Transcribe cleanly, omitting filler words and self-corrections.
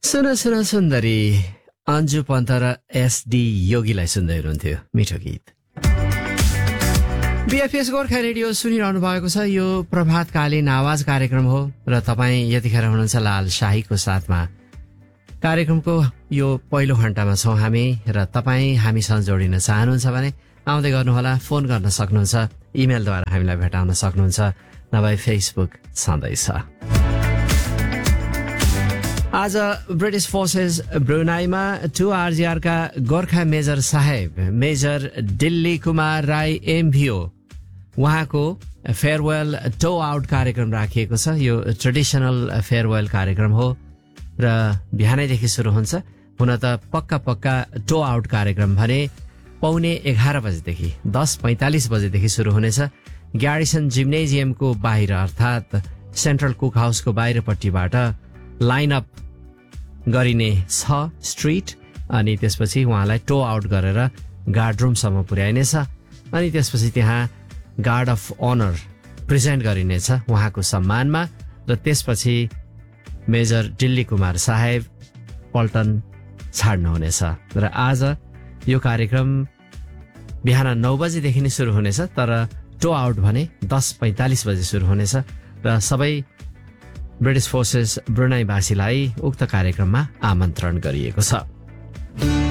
सुन सुन सुन्दरी अन्जु पन्त र एसडी योगीलाई सुन्दै हुनुहुन्थ्यो मिठो गीत। बीएफएस गोर्खा रेडियो सुनिरहनु भएको छ। यो प्रभातकालीन आवाज कार्यक्रम हो र तपाईँ यतिखेर हुनुहुन्छ लाल शाहीको साथमा। कार्यक्रमको यो पहिलो घण्टामा छौँ हामी र तपाईँ हामीसँग जोडिन चाहनुहुन्छ भने आउँदै गर्नुहोला। फोन गर्न सक्नुहुन्छ, इमेलद्वारा हामीलाई भेटाउन सक्नुहुन्छ, नभए फेसबुक छँदैछ। आज ब्रिटिश फोर्सेस ब्रुनाईमा 2RGR का गोर्खा मेजर साहेब मेजर दिल्ली कुमार राई एमभिओ उहाँको फेयरवेल टो आउट कार्यक्रम राखिएको छ। यो ट्रेडिसनल फेयरवेल कार्यक्रम हो र बिहानैदेखि सुरु हुन्छ। हुन त पक्का टो आउट कार्यक्रम भने 11:15 बजेदेखि 10:45 बजेदेखि सुरु हुनेछ। ग्यारिसन जिम्नेजियमको बाहिर अर्थात् सेन्ट्रल कुक हाउसको बाहिरपट्टिबाट लाइनअप गरिने छ स्ट्रिट, अनि त्यसपछि उहाँलाई टो आउट गरेर गार्ड रुमसम्म पुर्याइनेछ। अनि त्यसपछि त्यहाँ गार्ड अफ अनर प्रेजेन्ट गरिनेछ उहाँको सम्मानमा र त्यसपछि मेजर दिल्ली कुमार साहेब पल्टन छाड्नुहुनेछ। र आज यो कार्यक्रम बिहान 9 बजेदेखि नै सुरु हुनेछ, तर टो आउट भने 10:45 बजे सुरु हुनेछ र सबै ब्रिटिश फोर्सेस ब्रुनाईवासीलाई उक्त कार्यक्रममा आमन्त्रण गरिएको छ।